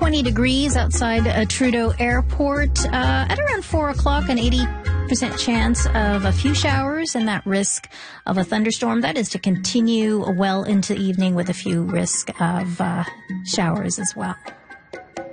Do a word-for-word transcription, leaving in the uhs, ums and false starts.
twenty degrees outside uh, Trudeau Airport. Uh, at around four o'clock, an eighty percent chance of a few showers and that risk of a thunderstorm. That is to continue well into the evening with a few risk of uh, showers as well.